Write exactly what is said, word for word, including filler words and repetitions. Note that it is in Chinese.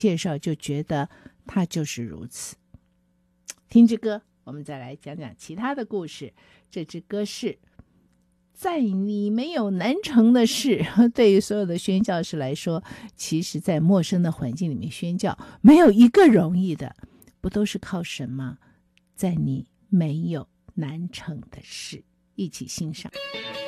介绍就觉得他就是如此。听支歌，我们再来讲讲其他的故事。这支歌是在你没有难成的事。对于所有的宣教士来说，其实在陌生的环境里面宣教没有一个容易的，不都是靠神吗？在你没有难成的事，一起欣赏。